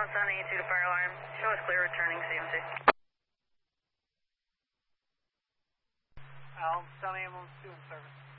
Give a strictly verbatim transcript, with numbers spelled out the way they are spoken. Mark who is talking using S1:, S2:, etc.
S1: Allen Sunny to the fire alarm. Show us clear returning C M C.
S2: Allen Sunny, ambulance two in service.